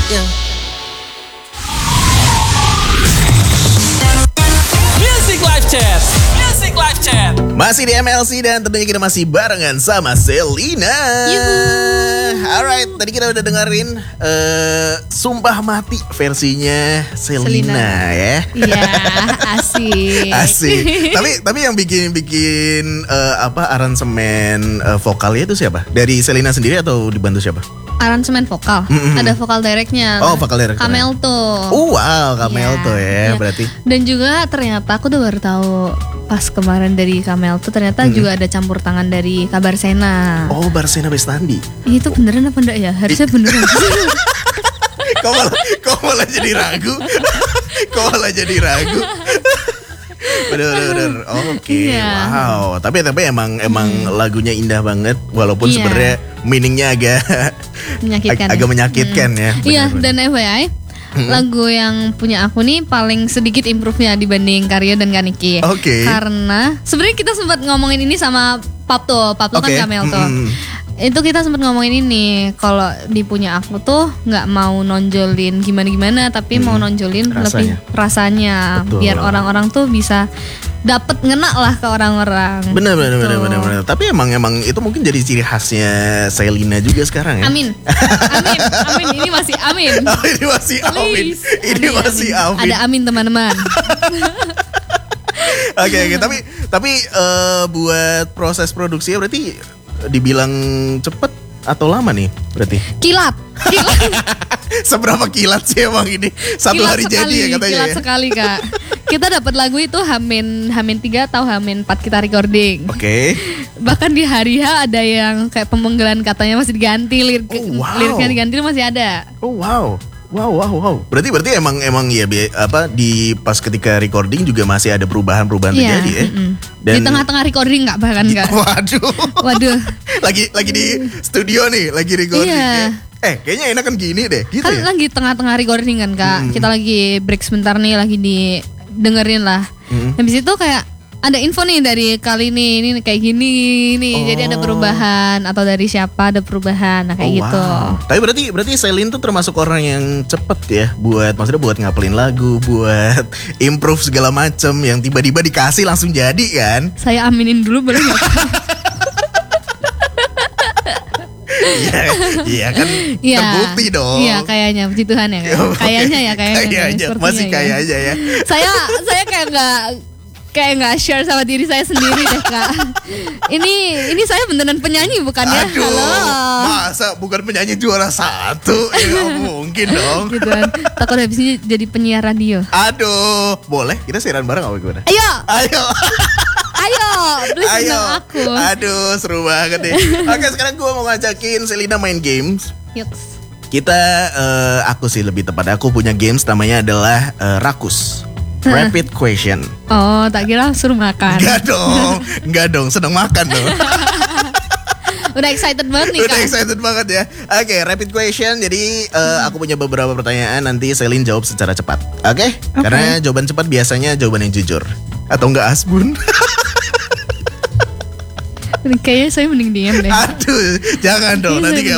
Yeah. Music Live Chat. Music Live Chat. Masih di MLC dan tentunya kita masih barengan sama Selina. Alright, tadi kita udah dengerin Sumpah Mati versinya Selina ya. Iya, asik. Asik. Tapi yang bikin aransemen vokalnya itu siapa? Dari Selina sendiri atau dibantu siapa? Aransemen vokal, ada vokal directnya. Oh, vokal director. Kamelto. Wow, Kamelto ya, berarti. Dan juga ternyata aku tuh baru tahu pas kemarin dari Kamelto ternyata juga ada campur tangan dari Kabar Sena. Oh, Barsena Bestandi. Itu beneran apa enggak ya? Harusnya beneran. Kok malah jadi ragu? Bener. Oke. Iya. Wow. Tapi emang lagunya indah banget. Walaupun Iya. sebenarnya meaningnya agak menyakitkan ya. Iya, Bener-bener. dan FYI lagu yang punya aku nih paling sedikit improve-nya dibanding Karyo dan Kaniki. Oke. Karena sebenarnya kita sempat ngomongin ini sama Papto kan Oke. Kamelto. Itu kita sempat ngomongin ini, kalau di punya aku tuh nggak mau nonjolin gimana tapi mau nonjolin lebih rasanya. Betul. Biar orang-orang tuh bisa dapet ngena lah ke orang-orang. Bener. Gitu. Tapi emang itu mungkin jadi ciri khasnya Selina juga sekarang ya. Amin. Ini masih amin. Oh, ini masih amin. Please. Ini masih amin. Ada amin teman-teman. Oke. Tapi buat proses produksinya berarti dibilang cepet atau lama nih berarti? Kilat. Seberapa kilat sih emang ini? Satu Kilat hari sekali, jadi ya katanya kilat ya? sekali Kak. Kita dapat lagu itu Hamin 3 atau Hamin 4 kita recording. Oke. Bahkan di hari H ada yang kayak pemenggalan katanya masih diganti, wow. liriknya diganti masih ada. Oh wow. Berarti emang ya di pas ketika recording juga masih ada perubahan terjadi ya. Di tengah-tengah recording nggak bahkan nggak. Waduh. lagi di studio nih, lagi recording Iya. ya. Kayaknya enakan gini deh, gitu Kan ya. lagi tengah-tengah recording kan Kak. Kita lagi break sebentar nih, lagi dengerin lah. Habis itu kayak ada info nih dari kali ini kayak gini nih. Jadi ada perubahan atau dari siapa ada perubahan. Nah kayak gitu. Wow. Tapi berarti Selin tuh termasuk orang yang cepet ya buat ngapelin lagu, buat improve segala macem yang tiba-tiba dikasih langsung jadi kan? Saya aminin dulu boleh nggak? Iya kan terbukti dong. Iya kayaknya puji Tuhan ya. Kayaknya. Masih kayaknya ya. Saya kayak nggak share sama diri saya sendiri deh Kak. Ini saya beneran penyanyi bukan ya? Aduh, Halo. masa bukan penyanyi juara 1? Ya gak mungkin dong. Gitu kan. Takut habis ini jadi penyiar radio. Aduh, boleh kita siaran bareng apa gimana? Ayo, please undang aku. Aduh, seru banget deh. Oke, sekarang gue mau ngajakin Selina main games. Yuks. Aku sih lebih tepat. Aku punya games namanya adalah Rakus. Rapid question. Oh, tak kira suruh makan. Enggak dong, sedang makan dong. Udah excited banget nih Kak. Udah excited banget ya. Oke, rapid question. Jadi aku punya beberapa pertanyaan, nanti Selin jawab secara cepat. Oke? Karena jawaban cepat biasanya jawaban yang jujur. Atau enggak asbun. Kayaknya saya mending diam deh. Aduh, jangan dong. Nanti